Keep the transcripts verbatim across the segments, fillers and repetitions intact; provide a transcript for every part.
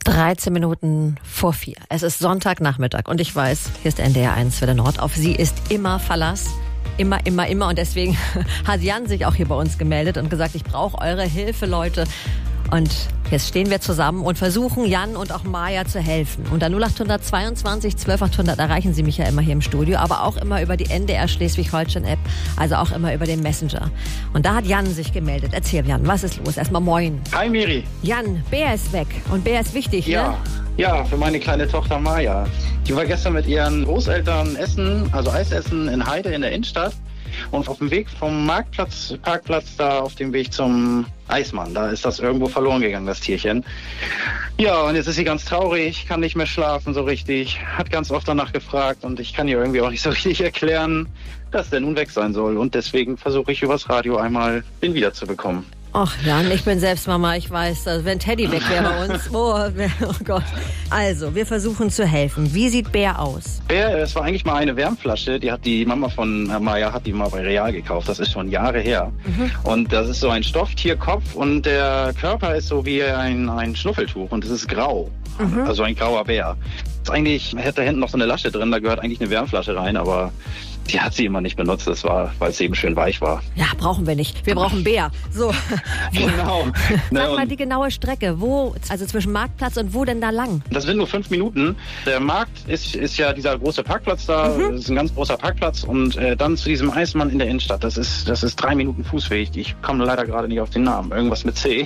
dreizehn Minuten vor vier. Es ist Sonntagnachmittag und ich weiß, hier ist N D R eins Welle Nord. Auf Sie ist immer Verlass. Immer, immer, immer. Und deswegen hat Jan sich auch hier bei uns gemeldet und gesagt, ich brauche eure Hilfe, Leute. Und jetzt stehen wir zusammen und versuchen, Jan und auch Maja zu helfen. Unter null acht zweiundzwanzig zwölf achthundert erreichen Sie mich ja immer hier im Studio, aber auch immer über die N D R Schleswig-Holstein-App, also auch immer über den Messenger. Und da hat Jan sich gemeldet. Erzähl, Jan, was ist los? Erstmal moin. Hi, Miri. Jan, Bär ist weg. Und Bär ist wichtig, ja. ne? Ja, für meine kleine Tochter Maja. Die war gestern mit ihren Großeltern essen, also Eis essen in Heide in der Innenstadt. Und auf dem Weg vom Marktplatz, Parkplatz, da auf dem Weg zum Eismann, da ist das irgendwo verloren gegangen, das Tierchen. Ja, und jetzt ist sie ganz traurig, kann nicht mehr schlafen so richtig, hat ganz oft danach gefragt und ich kann ihr irgendwie auch nicht so richtig erklären, dass der nun weg sein soll. Und deswegen versuche ich übers Radio einmal den wiederzubekommen. Ach Jan, ich bin selbst Mama, ich weiß, also wenn Teddy weg wäre bei uns, oh, oh Gott. Also, wir versuchen zu helfen. Wie sieht Bär aus? Bär, es war eigentlich mal eine Wärmflasche, die hat die Mama von Maja, hat die mal bei Real gekauft, das ist schon Jahre her. Mhm. Und das ist so ein Stofftierkopf und der Körper ist so wie ein, ein Schnuffeltuch und es ist grau, mhm. Also ein grauer Bär. Ist eigentlich, hätte da hinten noch so eine Lasche drin, da gehört eigentlich eine Wärmflasche rein, aber die hat sie immer nicht benutzt, das war, weil es eben schön weich war. Ja, brauchen wir nicht. Wir brauchen Bär. So. Genau. Sag mal die genaue Strecke. Wo, also zwischen Marktplatz und wo denn da lang? Das sind nur fünf Minuten. Der Markt ist, ist ja dieser große Parkplatz da. Mhm. Das ist ein ganz großer Parkplatz. Und äh, dann zu diesem Eismann in der Innenstadt. Das ist, das ist drei Minuten Fußweg. Ich komme leider gerade nicht auf den Namen. Irgendwas mit C.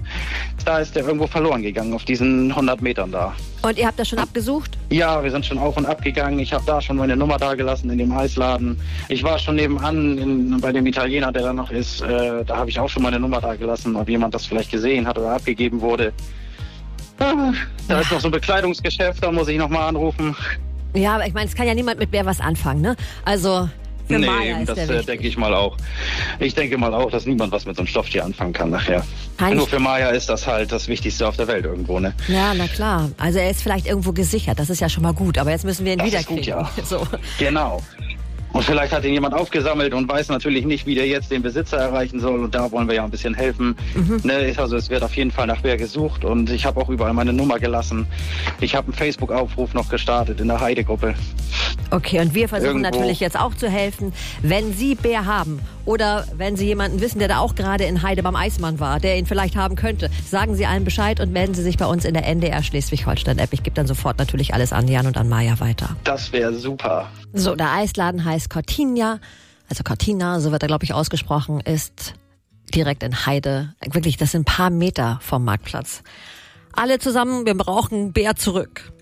Da ist der irgendwo verloren gegangen, auf diesen hundert Metern da. Und ihr habt das schon abgesucht? Ja, wir sind schon auf und ab gegangen. Ich habe da schon meine Nummer da gelassen in dem Eisladen. Ich war schon nebenan in, bei dem Italiener, der da noch ist. Äh, da habe ich auch schon meine Nummer da gelassen, ob jemand das vielleicht gesehen hat oder abgegeben wurde. Ah, da ja. ist noch so ein Bekleidungsgeschäft, da muss ich nochmal anrufen. Ja, aber ich meine, es kann ja niemand mit Bär was anfangen, ne? Also... Für nee, Maja ist das der äh, denke ich mal auch. Ich denke mal auch, dass niemand was mit so einem Stofftier anfangen kann nachher. Kein Nur für Maja ist das halt das Wichtigste auf der Welt irgendwo, ne? Ja, na klar. Also er ist vielleicht irgendwo gesichert, das ist ja schon mal gut, aber jetzt müssen wir ihn das wiederkriegen. Ist gut, ja. So. Genau. Und vielleicht hat ihn jemand aufgesammelt und weiß natürlich nicht, wie der jetzt den Besitzer erreichen soll. Und da wollen wir ja ein bisschen helfen. Mhm. Ne, also es wird auf jeden Fall nach Bär gesucht. Und ich habe auch überall meine Nummer gelassen. Ich habe einen Facebook-Aufruf noch gestartet in der Heide-Gruppe. Okay, und wir versuchen Irgendwo. natürlich jetzt auch zu helfen. Wenn Sie Bär haben oder wenn Sie jemanden wissen, der da auch gerade in Heide beim Eismann war, der ihn vielleicht haben könnte, sagen Sie allen Bescheid und melden Sie sich bei uns in der N D R Schleswig-Holstein-App. Ich gebe dann sofort natürlich alles an Jan und an Maja weiter. Das wäre super. So, der Eisladen heißt Cortina, also Cortina, so wird er, glaube ich, ausgesprochen, ist direkt in Heide. Wirklich, das sind ein paar Meter vom Marktplatz. Alle zusammen, wir brauchen Bär zurück.